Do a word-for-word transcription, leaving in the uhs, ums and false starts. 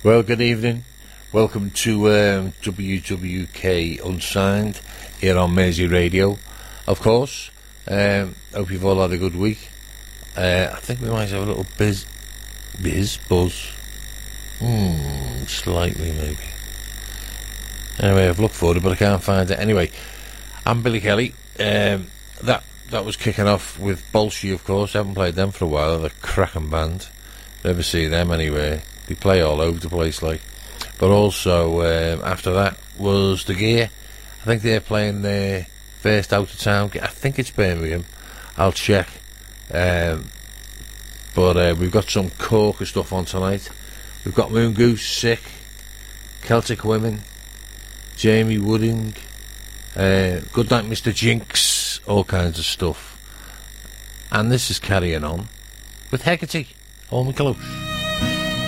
Well, good evening. Welcome to um, W W K Unsigned here on Mersey Radio. Of course, um, hope you've all had a good week. Uh, I think we might have a little biz, biz, buzz. Hmm, slightly maybe. Anyway, I've looked for it, but I can't find it. Anyway, I'm Billy Kelly. Um, that that was kicking off with Bolshe, of course. I haven't played them for a while. They're a cracking band. Never see them anywhere. They play all over the place, like. But also, um, after that was The Gear. I think they're playing their first out of town. I think it's Birmingham. I'll check. Um, but uh, we've got some corker stuff on tonight. We've got Moon Goose, Sick, Celtic Women, Jamie Wooding, uh, Goodnight Mister Jinx, all kinds of stuff. And this is Carrying On with Hecate. Hold me close.